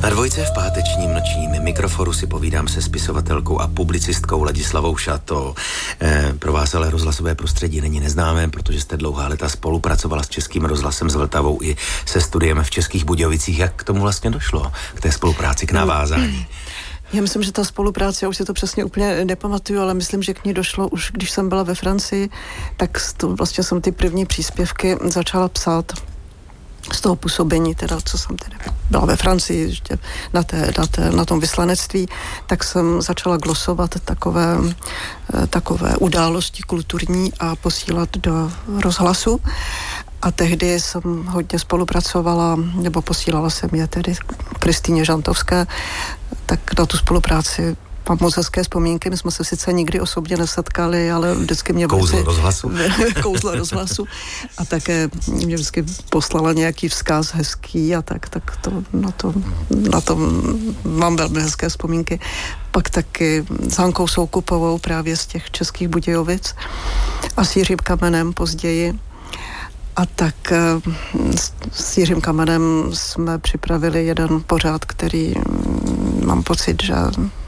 Na Dvojce v pátečním nočním mikroforu si povídám se spisovatelkou a publicistkou Ladislavou Šato. Pro vás ale rozhlasové prostředí není neznámé, protože jste dlouhá léta spolupracovala s Českým rozhlasem s Vltavou i se studiem v Českých Budějovicích. Jak k tomu vlastně došlo, k té spolupráci, k navázání? Já myslím, že ta spolupráce, já už si to přesně úplně nepamatuju, ale myslím, že k ní došlo už, když jsem byla ve Francii, tak vlastně jsem ty první příspěvky začala psát z toho působení, teda, co jsem tedy byla ve Francii, ještě na tom vyslanectví, tak jsem začala glosovat takové události kulturní a posílat do rozhlasu. A tehdy jsem hodně spolupracovala, nebo posílala jsem je tedy Kristýně Žantovské, tak na tu spolupráci mám moc hezké vzpomínky. My jsme se sice nikdy osobně nesetkali, ale vždycky mě kouzlo rozhlasu. Kouzlo rozhlasu. A také mě vždycky poslala nějaký vzkaz hezký a tak to na to mám velmi hezké vzpomínky. Pak taky s Hankou Soukupovou právě z těch Českých Budějovic a s Jiřím Kamenem později. A tak s Jiřím Kamenem jsme připravili jeden pořad, který mám pocit, že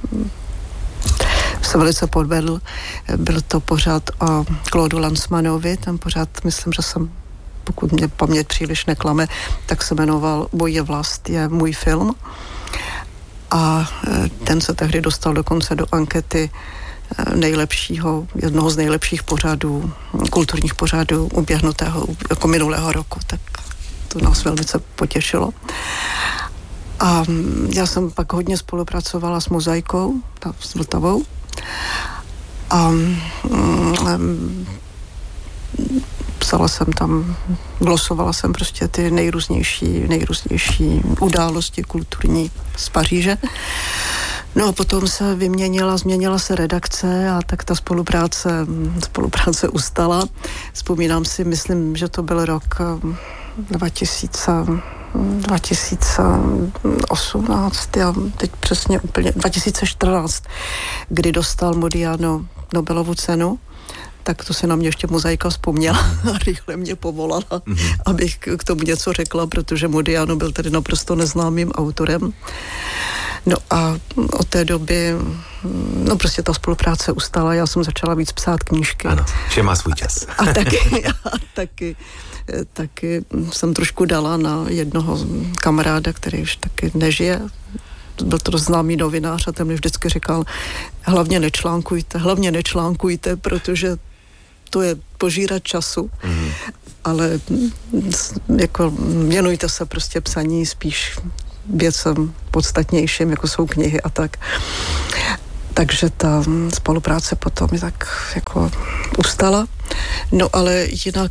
se velice podvedl. Byl to pořad o Claudu Lanzmannovi. Ten pořad, myslím, že jsem, pokud mě paměť příliš neklame, tak se jmenoval Moje vlast je můj film. A ten se tehdy dostal dokonce do ankety jednoho z nejlepších pořadů, kulturních pořadů uběhnutého jako minulého roku, tak to nás velice potěšilo. A já jsem pak hodně spolupracovala s Mozaikou, s Vltavou a psala jsem tam, glosovala jsem prostě ty nejrůznější události kulturní z Paříže. No a potom se změnila se redakce a tak ta spolupráce ustala. Vzpomínám si, myslím, že to byl rok 2018, já teď přesně úplně, 2014, kdy dostal Modiano Nobelovu cenu, tak to se na mě ještě Mozaika vzpomněla a rychle mě povolala, abych k tomu něco řekla, protože Modiano byl tedy naprosto neznámým autorem. No a od té doby, prostě ta spolupráce ustala, já jsem začala víc psát knížky. Ano, vše má svůj čas. A taky jsem trošku dala na jednoho kamaráda, který už taky nežije. Byl to známý novinář a ten mi vždycky říkal, hlavně nečlánkujte, protože to je požírat času, ale jako věnujte se prostě psaní spíš věcem podstatnějším, jako jsou knihy a tak. Takže ta spolupráce potom je tak jako ustala. No ale jinak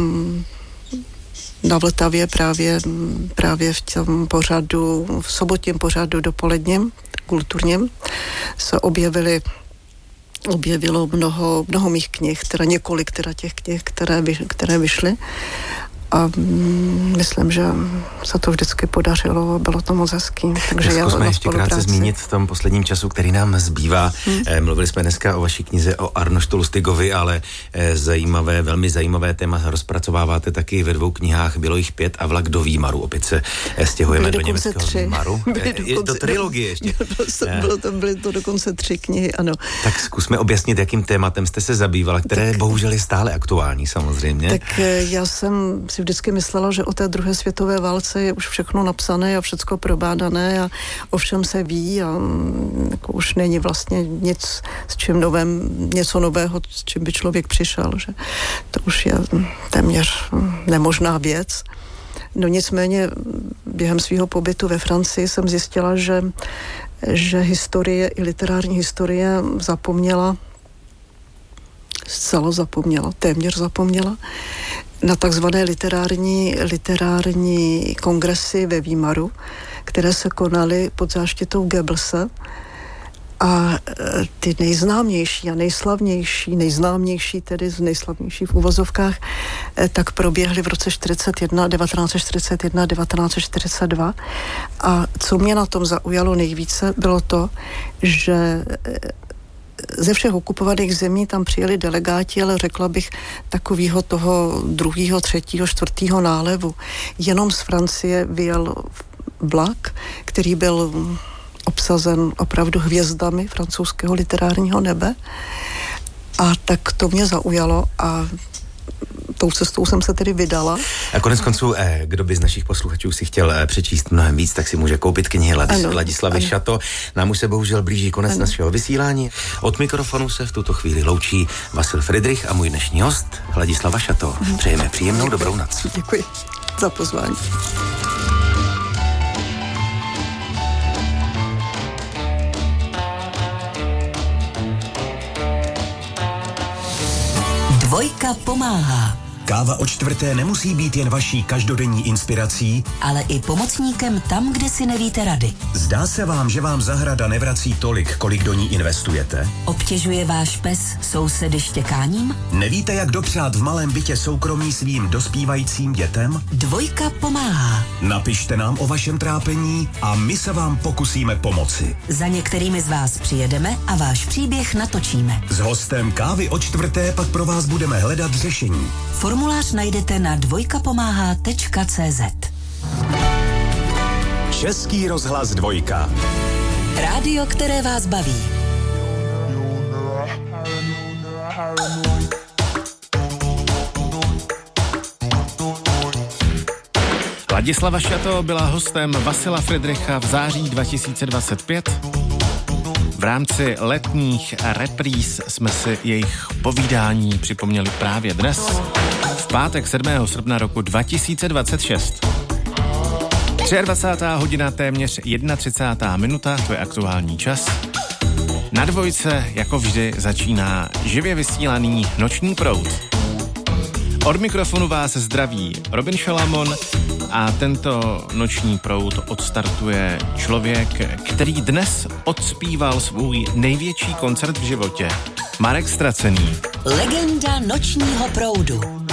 na Vltavě právě v tom pořadu, v sobotním pořadu dopoledním, kulturním, se objevilo mnoho mých knih, teda několik těch knih, které vyšly. A myslím, že se to vždycky podařilo, bylo to moc hezký. Takže zkusme ještě krátce zmínit v tom posledním času, který nám zbývá. Mluvili jsme dneska o vaší knize o Arnoštu Lustigovi, ale velmi zajímavé téma rozpracováváte taky ve 2 knihách. Bylo jich 5 a Vlak do Výmaru. Opět se stěhujeme do německého Výmaru. Do trilogie ještě. Byly to dokonce 3 knihy, ano. Tak zkusme objasnit, jakým tématem jste se zabývala, které bohužel je stále aktuální samozřejmě. Tak já jsem si vždycky myslela, že o té druhé světové válce je už všechno napsané a všecko probádané a o všem se ví a jako už není vlastně něco nového, s čím by člověk přišel, že to už je téměř nemožná věc. No nicméně během svého pobytu ve Francii jsem zjistila, že historie i literární historie téměř zapomněla na takzvané literární kongresy ve Výmaru, které se konaly pod záštitou Goebbelse a ty nejznámější a nejznámější tedy z nejslavnějších v uvozovkách, tak proběhly v roce 1942 a co mě na tom zaujalo nejvíce, bylo to, že ze všech okupovaných zemí tam přijeli delegáti, ale řekla bych takového toho 2., 3., 4. nálevu. Jenom z Francie vyjel vlak, který byl obsazen opravdu hvězdami francouzského literárního nebe. A tak to mě zaujalo a tou cestou jsem se tedy vydala. A konec konců, kdo by z našich posluchačů si chtěl přečíst mnohem víc, tak si může koupit knihy Ladislavy Šato. Nám už se bohužel blíží konec našeho vysílání. Od mikrofonu se v tuto chvíli loučí Vasil Fridrich a můj dnešní host Ladislava Šato. Přejeme příjemnou dobrou noc. Děkuji za pozvání. Dvojka pomáhá. Káva o čtvrté nemusí být jen vaší každodenní inspirací, ale i pomocníkem tam, kde si nevíte rady. Zdá se vám, že vám zahrada nevrací tolik, kolik do ní investujete? Obtěžuje váš pes sousedy štěkáním? Nevíte, jak dopřát v malém bytě soukromí svým dospívajícím dětem? Dvojka pomáhá. Napište nám o vašem trápení a my se vám pokusíme pomoci. Za některými z vás přijedeme a váš příběh natočíme. S hostem Kávy o čtvrté pak pro vás budeme hledat řešení. Formulář najdete na dvojkapomáhá.cz. Český rozhlas Dvojka. Rádio, které vás baví. Ladislava Šato byla hostem Vasila Fridricha v září 2025. V rámci letních repríz jsme si jejich povídání připomněli právě dnes, v pátek 7. srpna roku 2026. 23. hodina, téměř 31. minuta, to je aktuální čas. Na Dvojce, jako vždy, začíná živě vysílaný Noční proud. Od mikrofonu vás zdraví Robin Šalamon a tento Noční proud odstartuje člověk, který dnes odspíval svůj největší koncert v životě. Marek Stracený. Legenda Nočního proudu.